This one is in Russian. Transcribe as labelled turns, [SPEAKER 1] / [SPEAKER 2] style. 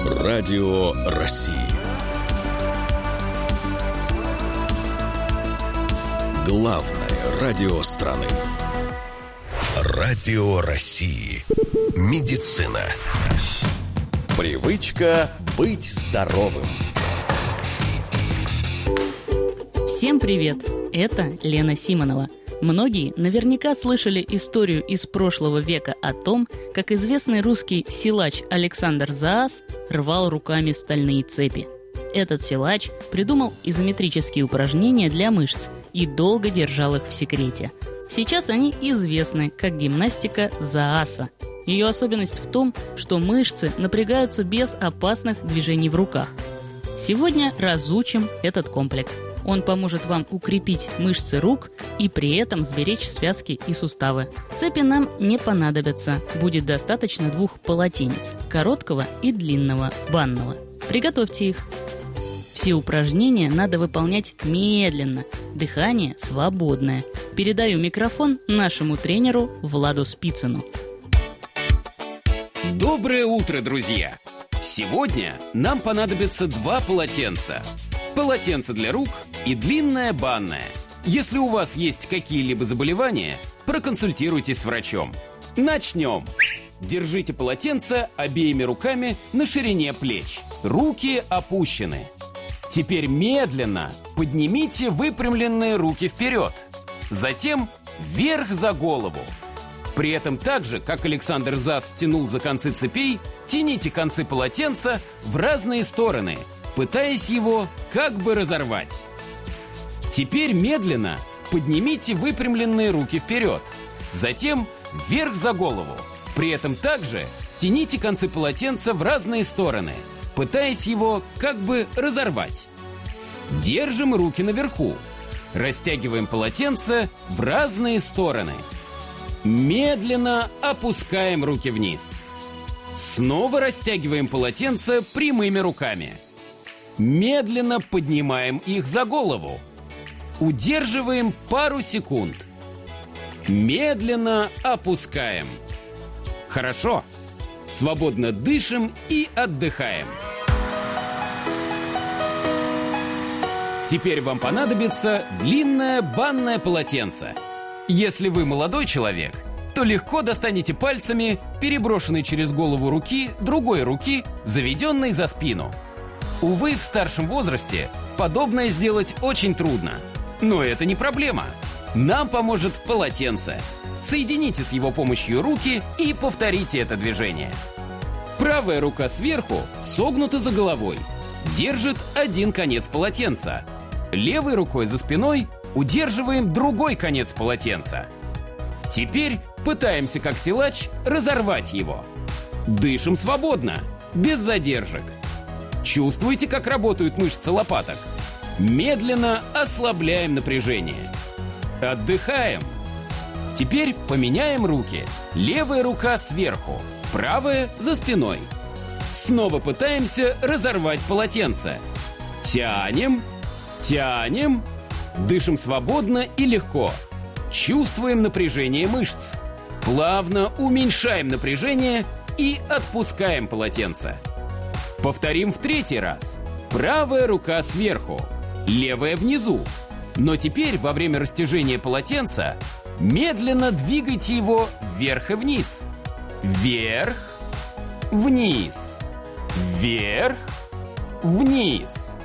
[SPEAKER 1] Радио России. Главное радио страны. Радио России. Медицина. Привычка быть здоровым.
[SPEAKER 2] Всем привет! Это Лена Симонова. Многие наверняка слышали историю из прошлого века о том, как известный русский силач Александр Заас рвал руками стальные цепи. Этот силач придумал изометрические упражнения для мышц и долго держал их в секрете. Сейчас они известны как гимнастика Зааса. Ее особенность в том, что мышцы напрягаются без опасных движений в руках. Сегодня разучим этот комплекс. Он поможет вам укрепить мышцы рук и при этом сберечь связки и суставы. Цепи нам не понадобятся. Будет достаточно 2 полотенец – короткого и длинного, банного. Приготовьте их. Все упражнения надо выполнять медленно, дыхание свободное. Передаю микрофон нашему тренеру Владу Спицыну.
[SPEAKER 3] Доброе утро, друзья! Сегодня нам понадобится 2 полотенца. Полотенце для рук и длинное банное. Если у вас есть какие-либо заболевания, проконсультируйтесь с врачом. Начнем! Держите полотенце обеими руками на ширине плеч. Руки опущены. Теперь медленно поднимите выпрямленные руки вперед. Затем вверх за голову. При этом так же, как Александр Заас тянул за концы цепей, тяните концы полотенца в разные стороны, пытаясь его как бы разорвать. Теперь медленно поднимите выпрямленные руки вперед. Затем вверх за голову. При этом также тяните концы полотенца в разные стороны, пытаясь его как бы разорвать. Держим руки наверху. Растягиваем полотенце в разные стороны. Медленно опускаем руки вниз. Снова растягиваем полотенце прямыми руками. Медленно поднимаем их за голову. Удерживаем пару секунд. Медленно опускаем. Хорошо. Свободно дышим и отдыхаем. Теперь вам понадобится длинное банное полотенце. Если вы молодой человек, то легко достанете пальцами переброшенной через голову руки другой руки, заведенной за спину. Увы, в старшем возрасте подобное сделать очень трудно. Но это не проблема. Нам поможет полотенце. Соедините с его помощью руки и повторите это движение. Правая рука сверху согнута за головой. Держит один конец полотенца. Левой рукой за спиной удерживаем другой конец полотенца. Теперь пытаемся, как силач, разорвать его. Дышим свободно, без задержек. Чувствуете, как работают мышцы лопаток? Медленно ослабляем напряжение. Отдыхаем. Теперь поменяем руки. Левая рука сверху, правая за спиной. Снова пытаемся разорвать полотенце. Тянем, тянем. Дышим свободно и легко. Чувствуем напряжение мышц. Плавно уменьшаем напряжение и отпускаем полотенце. Повторим в 3-й раз. Правая рука сверху, левая внизу. Но теперь во время растяжения полотенца медленно двигайте его вверх и вниз. Вверх, вниз. Вверх, вниз.